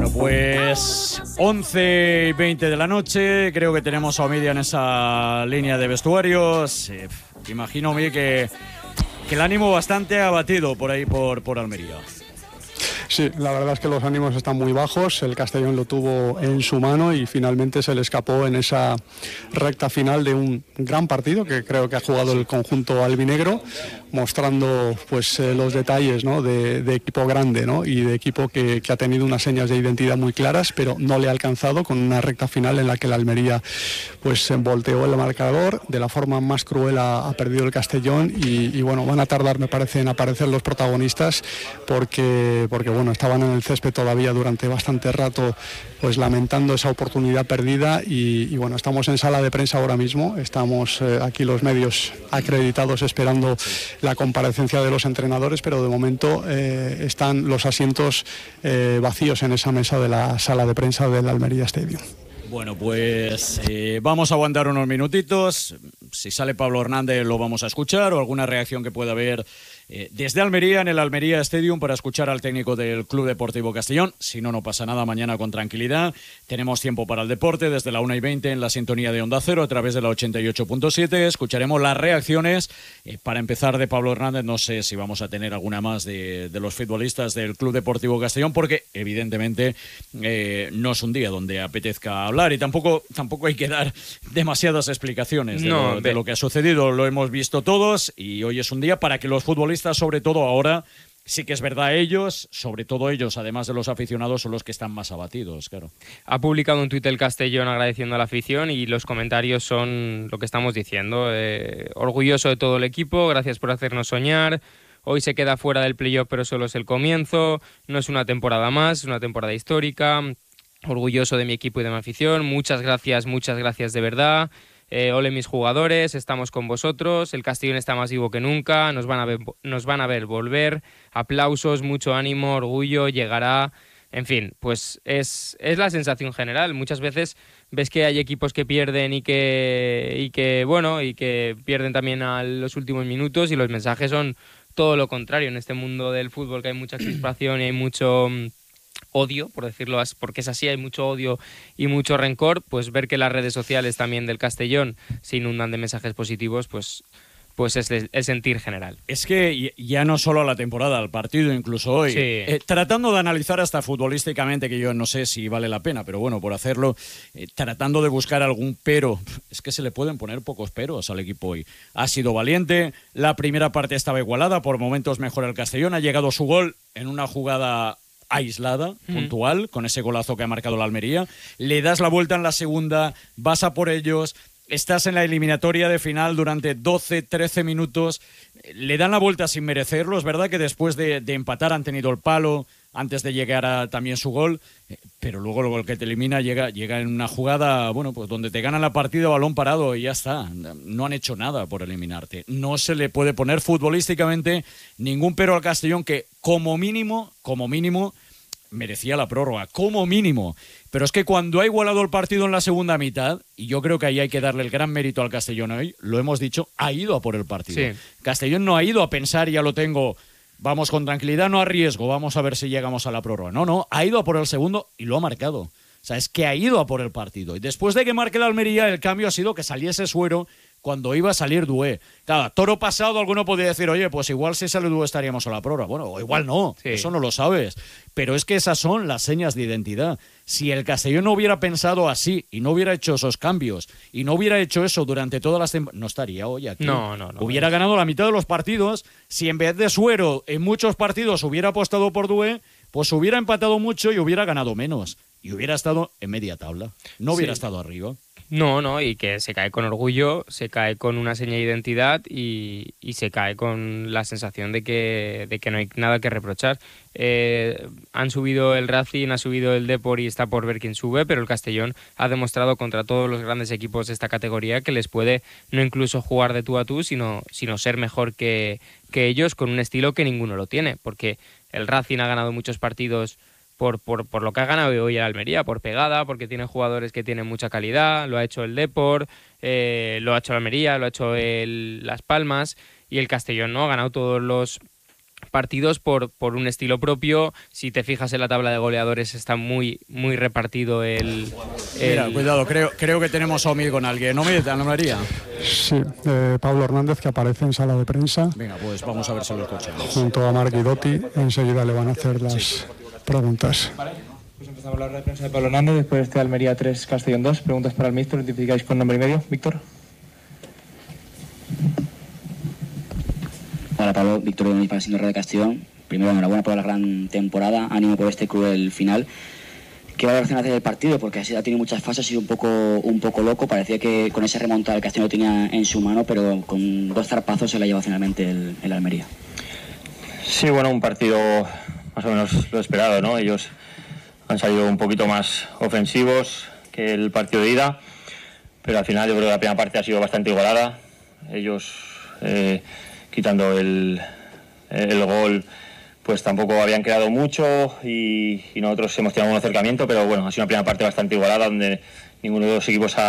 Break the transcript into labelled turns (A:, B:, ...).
A: Bueno, pues 11:20 de la noche, creo que tenemos a Omidia en esa línea de vestuarios. Imagino que el ánimo bastante abatido por ahí por Almería.
B: Sí, la verdad es que los ánimos están muy bajos. El Castellón lo tuvo en su mano y finalmente se le escapó en esa recta final de un gran partido que creo que ha jugado el conjunto albinegro, mostrando pues los detalles, ¿no?, de equipo grande, ¿no?, y de equipo que ha tenido unas señas de identidad muy claras, pero no le ha alcanzado, con una recta final en la que el Almería pues volteó el marcador de la forma más cruel. Ha perdido el Castellón y bueno, van a tardar, me parece, en aparecer los protagonistas porque bueno, estaban en el césped todavía durante bastante rato pues lamentando esa oportunidad perdida y bueno, estamos en sala de prensa ahora mismo, estamos aquí los medios acreditados esperando la comparecencia de los entrenadores, pero de momento están los asientos vacíos en esa mesa de la sala de prensa del Almería Stadium.
A: Bueno, pues vamos a aguantar unos minutitos. Si sale Pablo Hernández lo vamos a escuchar, o alguna reacción que pueda haber desde Almería, en el Almería Stadium, para escuchar al técnico del Club Deportivo Castellón. Si no, no pasa nada, mañana con tranquilidad. Tenemos tiempo para el deporte desde la 1:20 en la sintonía de Onda Cero a través de la 88.7. Escucharemos las reacciones. Para empezar, de Pablo Hernández, no sé si vamos a tener alguna más de los futbolistas del Club Deportivo Castellón, porque evidentemente no es un día donde apetezca hablar y tampoco hay que dar demasiadas explicaciones de lo que ha sucedido. Lo hemos visto todos y hoy es un día para que los futbolistas, sobre todo ahora, sí que es verdad, sobre todo ellos, además de los aficionados, son los que están más abatidos, claro.
C: Ha publicado un tuit el Castellón agradeciendo a la afición y los comentarios son lo que estamos diciendo. Orgulloso de todo el equipo, gracias por hacernos soñar. Hoy se queda fuera del playoff, pero solo es el comienzo. No es una temporada más, es una temporada histórica. Orgulloso de mi equipo y de mi afición. Muchas gracias de verdad. Ole mis jugadores, estamos con vosotros, el Castellón está más vivo que nunca, nos van a ver volver, aplausos, mucho ánimo, orgullo, llegará, en fin, pues es la sensación general. Muchas veces ves que hay equipos que pierden y que pierden también a los últimos minutos, y los mensajes son todo lo contrario. En este mundo del fútbol, que hay mucha crispación y hay mucho odio, por decirlo así, porque es así, hay mucho odio y mucho rencor, pues ver que las redes sociales también del Castellón se inundan de mensajes positivos, pues es el sentir general.
A: Es que ya no solo a la temporada, al partido, incluso hoy,
C: sí.
A: Tratando de analizar hasta futbolísticamente, que yo no sé si vale la pena, pero bueno, por hacerlo, tratando de buscar algún pero, es que se le pueden poner pocos peros al equipo hoy. Ha sido valiente, la primera parte estaba igualada, por momentos mejor el Castellón, ha llegado su gol en una jugada aislada, puntual, con ese golazo que ha marcado la Almería. Le das la vuelta en la segunda, vas a por ellos, estás en la eliminatoria de final durante 12, 13 minutos, le dan la vuelta sin merecerlo. Es verdad que después de empatar han tenido el palo antes de llegar a también su gol, pero luego el que te elimina llega en una jugada, bueno, pues donde te ganan la partida, balón parado y ya está. No han hecho nada por eliminarte. No se le puede poner futbolísticamente ningún pero al Castellón, que como mínimo merecía la prórroga, como mínimo. Pero es que cuando ha igualado el partido en la segunda mitad, y yo creo que ahí hay que darle el gran mérito al Castellón hoy, lo hemos dicho, ha ido a por el partido.
C: Sí.
A: Castellón no ha ido a pensar, ya lo tengo, vamos con tranquilidad, no arriesgo, vamos a ver si llegamos a la prórroga. No, ha ido a por el segundo y lo ha marcado. O sea, es que ha ido a por el partido. Y después de que marque la Almería, el cambio ha sido que saliese Suero cuando iba a salir Doué. Claro, toro pasado, alguno podría decir, oye, pues igual si sale Doué estaríamos a la prórroga. Bueno, o igual no, sí. Eso no lo sabes. Pero es que esas son las señas de identidad. Si el Castellón no hubiera pensado así y no hubiera hecho esos cambios y no hubiera hecho eso durante todas las temporadas, no estaría hoy aquí.
C: No.
A: Hubiera ganado la mitad de los partidos. Si en vez de Suero en muchos partidos hubiera apostado por Doué, pues hubiera empatado mucho y hubiera ganado menos. Y hubiera estado en media tabla. No hubiera estado arriba.
C: No, y que se cae con orgullo, se cae con una seña de identidad y se cae con la sensación de que no hay nada que reprochar. Han subido el Racing, ha subido el Depor y está por ver quién sube, pero el Castellón ha demostrado contra todos los grandes equipos de esta categoría que les puede no incluso jugar de tú a tú, sino ser mejor que ellos, con un estilo que ninguno lo tiene, porque el Racing ha ganado muchos partidos por lo que ha ganado hoy el Almería, por pegada, porque tiene jugadores que tienen mucha calidad. Lo ha hecho el Depor, lo ha hecho el Almería, lo ha hecho Las Palmas, y el Castellón no ha ganado todos los partidos por un estilo propio. Si te fijas en la tabla de goleadores, está muy repartido el...
A: Mira, cuidado, creo que tenemos a Omid con alguien. Omid, Ana María.
B: Sí, Pablo Hernández, que aparece en sala de prensa.
A: Venga, pues vamos a ver si lo escuchamos.
B: Junto a Marc Guidotti, enseguida le van a hacer las preguntas.
D: Vale, pues empezamos la rueda de prensa de Pablo Hernández, después de este Almería 3, Castellón 2. Preguntas para el míster, identificáis con nombre y medio. Víctor.
E: Hola Pablo, Víctor de para el señor de Castellón. Primero, enhorabuena por la gran temporada, ánimo por este cruel final. ¿Qué valoración hace del partido? Porque ha tenido muchas fases, ha sido un poco loco. Parecía que con ese remontada el Castellón lo tenía en su mano, pero con 2 zarpazos se la llevó finalmente el Almería.
F: Sí, bueno, un partido más o menos lo esperado, ¿no? Ellos han salido un poquito más ofensivos que el partido de ida, pero al final yo creo que la primera parte ha sido bastante igualada. Ellos, quitando el gol, pues tampoco habían creado mucho y nosotros hemos tenido un acercamiento, pero bueno, ha sido una primera parte bastante igualada donde ninguno de los equipos ha